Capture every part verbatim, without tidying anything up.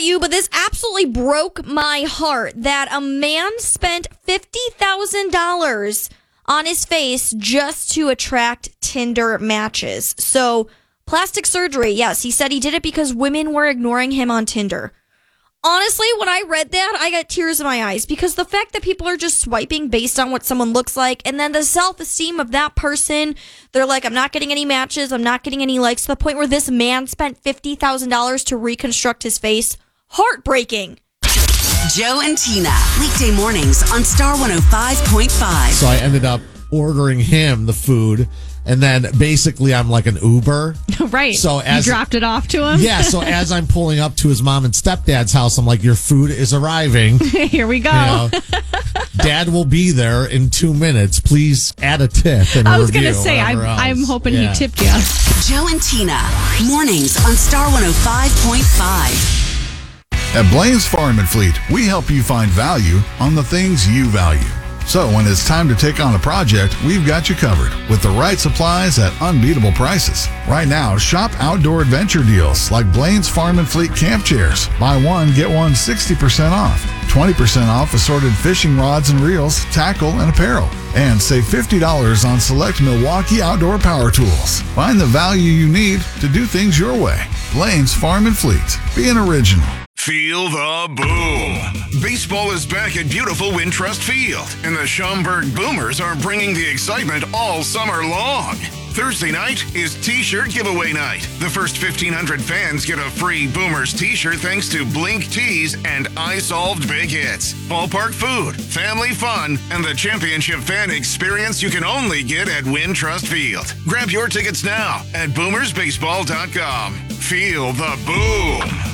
you, but this absolutely broke my heart that a man spent fifty thousand dollars on his face just to attract Tinder matches. So, plastic surgery, yes, he said he did it because women were ignoring him on Tinder. Honestly, when I read that, I got tears in my eyes because the fact that people are just swiping based on what someone looks like, and then the self-esteem of that person, they're like, I'm not getting any matches, I'm not getting any likes, to the point where this man spent fifty thousand dollars to reconstruct his face. Heartbreaking. Joe and Tina, weekday mornings on Star one oh five point five. So I ended up ordering him the food, and then basically I'm like an Uber. Right. So as you dropped it off to him? Yeah, so as I'm pulling up to his mom and stepdad's house, I'm like, your food is arriving. Here we go. You know, Dad will be there in two minutes. Please add a tip and a I was going to say, I'm, I'm hoping yeah. he tipped you. Joe and Tina, mornings on Star one oh five point five. At Blaine's Farm and Fleet, we help you find value on the things you value. So when it's time to take on a project, we've got you covered with the right supplies at unbeatable prices. Right now, shop outdoor adventure deals like Blaine's Farm and Fleet camp chairs. Buy one, get one sixty percent off. twenty percent off assorted fishing rods and reels, tackle, and apparel. And save fifty dollars on select Milwaukee outdoor power tools. Find the value you need to do things your way. Blaine's Farm and Fleet. Be an original. Feel the boom. Baseball is back at beautiful Wintrust Field, and the Schaumburg Boomers are bringing the excitement all summer long. Thursday night is T-shirt giveaway night. The first fifteen hundred fans get a free Boomers T-shirt thanks to Blink Tees and I Solved Big Hits. Ballpark food, family fun, and the championship fan experience you can only get at Wintrust Field. Grab your tickets now at boomers baseball dot com. Feel the boom.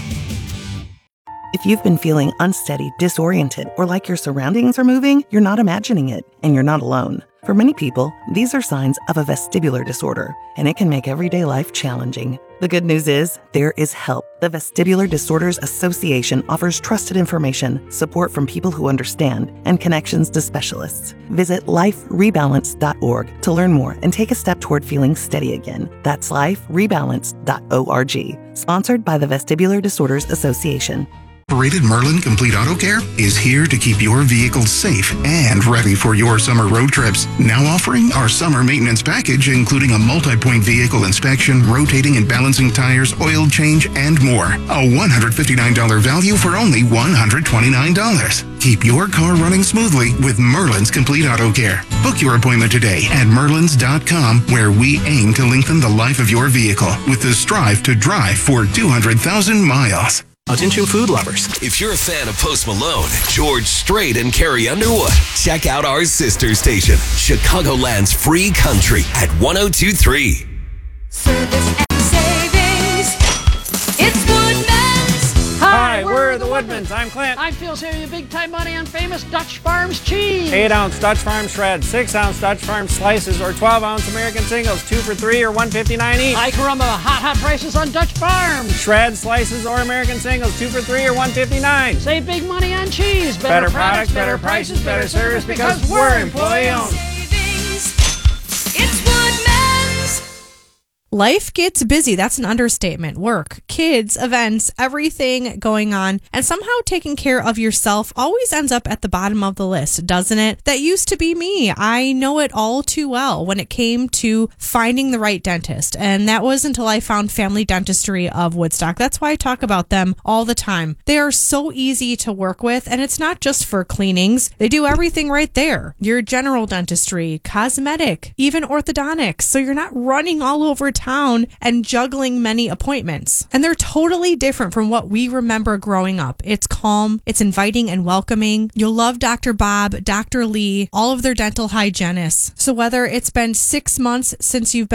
If you've been feeling unsteady, disoriented, or like your surroundings are moving, you're not imagining it, and you're not alone. For many people, these are signs of a vestibular disorder, and it can make everyday life challenging. The good news is, there is help. The Vestibular Disorders Association offers trusted information, support from people who understand, and connections to specialists. Visit life rebalance dot org to learn more and take a step toward feeling steady again. That's life rebalance dot org. Sponsored by the Vestibular Disorders Association. Rated Merlin Complete Auto Care is here to keep your vehicle safe and ready for your summer road trips. Now offering our summer maintenance package, including a multi-point vehicle inspection, rotating and balancing tires, oil change, and more. A one hundred fifty-nine dollars value for only one hundred twenty-nine dollars. Keep your car running smoothly with Merlin's Complete Auto Care. Book your appointment today at merlins dot com, where we aim to lengthen the life of your vehicle with the Strive to Drive for two hundred thousand miles. Attention food lovers. If you're a fan of Post Malone, George Strait, and Carrie Underwood, check out our sister station, Chicagoland's Free Country at one oh two point three. Service and savings. It's Woodman's. Hi, we're the Woodmans. I'm Clint. I'm Phil saving you big time money on famous Dutch Farms cheese. eight ounce Dutch Farms shreds, six ounce Dutch Farms slices, or twelve ounce American singles, two for three or one fifty-nine each. Hi, caramba, hot, hot prices on Dutch Farms. Shreds, slices, or American singles, two for three or one fifty-nine. Save big money on cheese. Better, better products, better prices, better service, because we're employee owned. Savings. It's Woodman's. Life gets busy. That's an understatement. Work, kids, events, everything going on. And somehow taking care of yourself always ends up at the bottom of the list, doesn't it? That used to be me. I know it all too well when it came to finding the right dentist. And that was until I found Family Dentistry of Woodstock. That's why I talk about them all the time. They are so easy to work with, and it's not just for cleanings. They do everything right there. Your general dentistry, cosmetic, even orthodontics. So you're not running all over town and juggling many appointments. And they're totally different from what we remember growing up. It's calm, it's inviting and welcoming. You'll love Doctor Bob, Doctor Lee, all of their dental hygienists. So whether it's been six months since you've been